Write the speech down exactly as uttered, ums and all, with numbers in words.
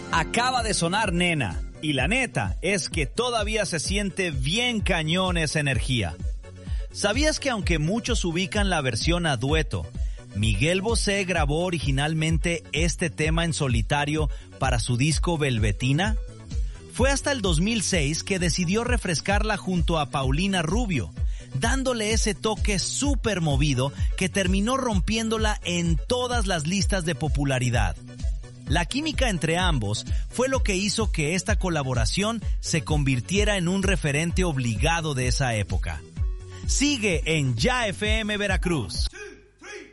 Acaba de sonar Nena, y la neta es que todavía se siente bien cañón esa energía. ¿Sabías que aunque muchos ubican la versión a dueto, Miguel Bosé grabó originalmente este tema en solitario para su disco Velvetina? Fue hasta el dos mil seis que decidió refrescarla junto a Paulina Rubio, dándole ese toque súper movido que terminó rompiéndola en todas las listas de popularidad. La química entre ambos fue lo que hizo que esta colaboración se convirtiera en un referente obligado de esa época. Sigue en Ya F M Veracruz.